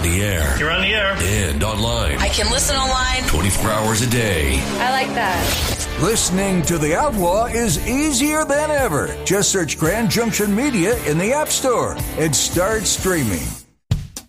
the air. You're on the air. And online. I can listen online 24 hours a day. I like that. Listening to The Outlaw is easier than ever. Just search Grand Junction Media in the App Store and start streaming.